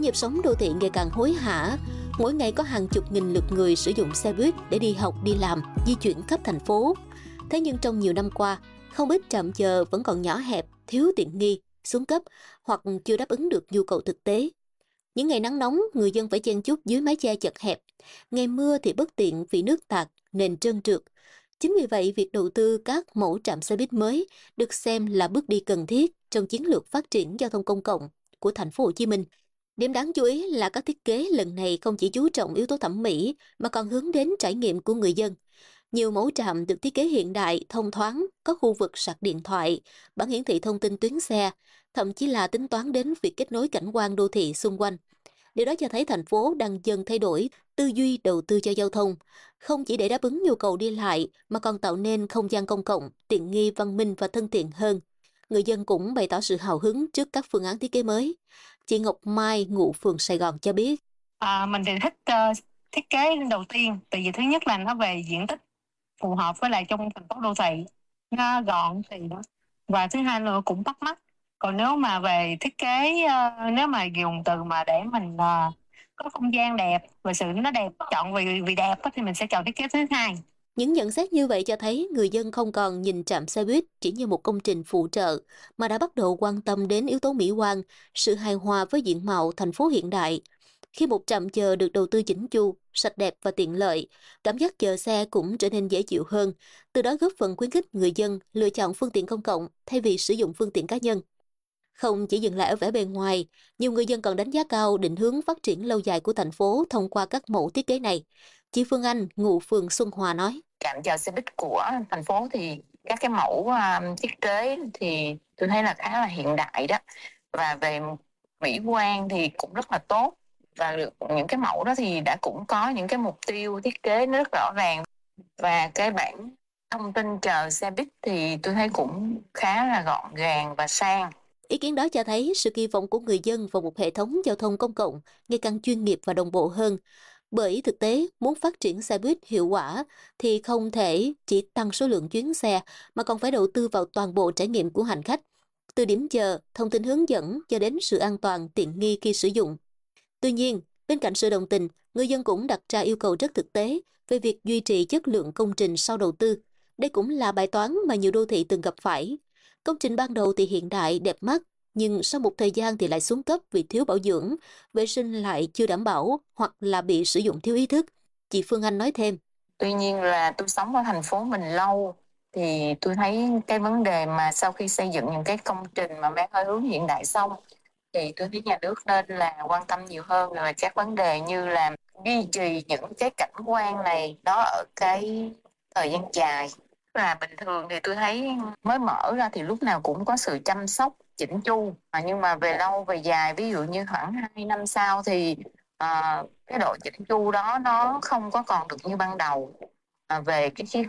nhịp sống đô thị ngày càng hối hả. Mỗi ngày có hàng chục nghìn lượt người sử dụng xe buýt để đi học, đi làm, di chuyển khắp thành phố. Thế nhưng trong nhiều năm qua, không ít trạm chờ vẫn còn nhỏ hẹp, thiếu tiện nghi, xuống cấp hoặc chưa đáp ứng được nhu cầu thực tế. Những ngày nắng nóng, người dân phải chen chúc dưới mái che chật hẹp. Ngày mưa thì bất tiện vì nước tạt, nền trơn trượt. Chính vì vậy, việc đầu tư các mẫu trạm xe buýt mới được xem là bước đi cần thiết trong chiến lược phát triển giao thông công cộng của thành phố Hồ Chí Minh. Điểm đáng chú ý là các thiết kế lần này không chỉ chú trọng yếu tố thẩm mỹ mà còn hướng đến trải nghiệm của người dân. Nhiều mẫu trạm được thiết kế hiện đại, thông thoáng, có khu vực sạc điện thoại, bảng hiển thị thông tin tuyến xe, thậm chí là tính toán đến việc kết nối cảnh quan đô thị xung quanh. Điều đó cho thấy thành phố đang dần thay đổi tư duy đầu tư cho giao thông, không chỉ để đáp ứng nhu cầu đi lại mà còn tạo nên không gian công cộng, tiện nghi, văn minh và thân thiện hơn. Người dân cũng bày tỏ sự hào hứng trước các phương án thiết kế mới. Chị Ngọc Mai, ngụ phường Sài Gòn cho biết. Mình thì thích thiết kế đầu tiên, tại vì thứ nhất là nó về diện tích phù hợp với lại trong thành phố đô thị, nó gọn thì đó, và thứ hai là cũng bắt mắt. Còn nếu mà về thiết kế, nếu mà dùng từ mà để mình có không gian đẹp và sự nó đẹp, chọn vì đẹp á, thì mình sẽ chọn thiết kế thứ hai. Những nhận xét như vậy cho thấy người dân không còn nhìn trạm xe buýt chỉ như một công trình phụ trợ, mà đã bắt đầu quan tâm đến yếu tố mỹ quan, sự hài hòa với diện mạo thành phố hiện đại. Khi một trạm chờ được đầu tư chỉnh chu, sạch đẹp và tiện lợi, cảm giác chờ xe cũng trở nên dễ chịu hơn, từ đó góp phần khuyến khích người dân lựa chọn phương tiện công cộng thay vì sử dụng phương tiện cá nhân. Không chỉ dừng lại ở vẻ bề ngoài, nhiều người dân còn đánh giá cao định hướng phát triển lâu dài của thành phố thông qua các mẫu thiết kế này. Chị Phương Anh, ngụ phường Xuân Hòa nói. Trạm chờ xe buýt của thành phố thì các cái mẫu thiết kế thì tôi thấy là khá là hiện đại đó, và về mỹ quan thì cũng rất là tốt, và những cái mẫu đó thì đã cũng có những cái mục tiêu thiết kế nó rất rõ ràng, và cái bảng thông tin chờ xe buýt thì tôi thấy cũng khá là gọn gàng và sang. Ý kiến đó cho thấy sự kỳ vọng của người dân vào một hệ thống giao thông công cộng ngày càng chuyên nghiệp và đồng bộ hơn. Bởi thực tế, muốn phát triển xe buýt hiệu quả thì không thể chỉ tăng số lượng chuyến xe mà còn phải đầu tư vào toàn bộ trải nghiệm của hành khách. Từ điểm chờ, thông tin hướng dẫn cho đến sự an toàn, tiện nghi khi sử dụng. Tuy nhiên, bên cạnh sự đồng tình, người dân cũng đặt ra yêu cầu rất thực tế về việc duy trì chất lượng công trình sau đầu tư. Đây cũng là bài toán mà nhiều đô thị từng gặp phải. Công trình ban đầu thì hiện đại, đẹp mắt, nhưng sau một thời gian thì lại xuống cấp vì thiếu bảo dưỡng, vệ sinh lại chưa đảm bảo hoặc là bị sử dụng thiếu ý thức. Chị Phương Anh nói thêm. Tuy nhiên là tôi sống ở thành phố mình lâu thì tôi thấy cái vấn đề mà sau khi xây dựng những cái công trình mà mang hơi hướng hiện đại xong thì tôi thấy nhà nước nên là quan tâm nhiều hơn về các vấn đề như là duy trì những cái cảnh quan này đó ở cái thời gian dài. Là bình thường thì tôi thấy mới mở ra thì lúc nào cũng có sự chăm sóc chỉnh chu, nhưng mà về lâu về dài, ví dụ như khoảng 2 năm sau thì cái độ chỉnh chu đó nó không có còn được như ban đầu, về cái khía